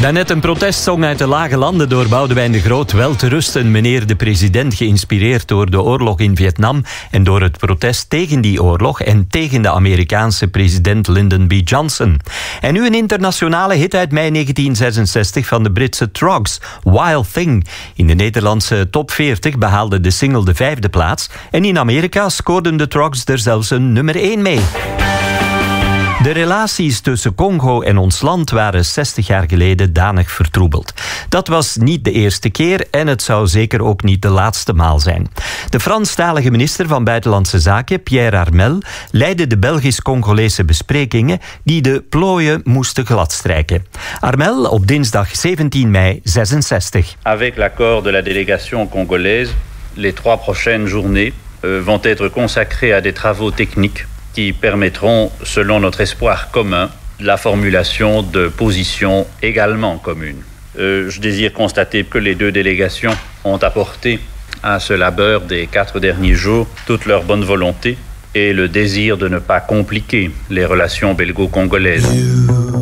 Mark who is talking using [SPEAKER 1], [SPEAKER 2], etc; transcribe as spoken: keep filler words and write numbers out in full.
[SPEAKER 1] Daarnet een protestsong uit de lage landen door Boudewijn de Groot. Wel te rusten, meneer de president, geïnspireerd door de oorlog in Vietnam en door het protest tegen die oorlog en tegen de Amerikaanse president Lyndon B. Johnson. En nu een internationale hit uit mei negentien zesenzestig van de Britse Troggs, Wild Thing. In de Nederlandse top veertig behaalde de single de vijfde plaats en in Amerika scoorden de Troggs er zelfs een nummer één mee. De relaties tussen Congo en ons land waren zestig jaar geleden danig vertroebeld. Dat was niet de eerste keer en het zou zeker ook niet de laatste maal zijn. De Franstalige minister van Buitenlandse Zaken, Pierre Harmel, leidde de Belgisch-Congolese besprekingen die de plooien moesten gladstrijken. Harmel op dinsdag zeventien mei zesenzestig.
[SPEAKER 2] Avec l'accord de la délégation congolaise, les trois prochaines journées euh, vont être consacrées à des travaux techniques qui permettront, selon notre espoir commun, la formulation de positions également communes. Euh, je désire constater que les deux délégations ont apporté à ce labeur des quatre derniers jours toute leur bonne volonté et le désir de ne pas compliquer les relations belgo-congolaises.